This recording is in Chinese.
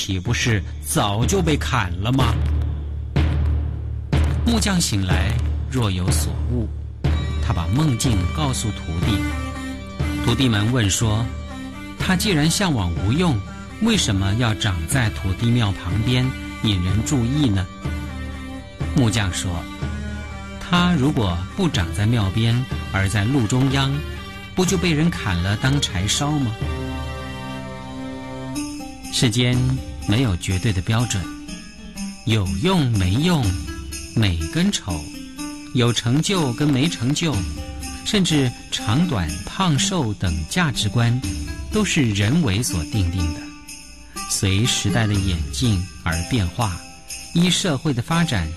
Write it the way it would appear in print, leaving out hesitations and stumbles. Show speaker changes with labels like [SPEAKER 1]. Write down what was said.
[SPEAKER 1] 岂不是早就被砍了吗？木匠醒来若有所悟，他把梦境告诉徒弟。徒弟们问说，他既然向往无用，为什么要长在土地庙旁边引人注意呢？木匠说，他如果不长在庙边，而在路中央，不就被人砍了当柴烧吗？世间没有绝对的标准，有用没用，美跟丑，有成就跟没成就，甚至长短胖瘦等价值观，都是人为所定的，随时代的演进而变化，依社会的发展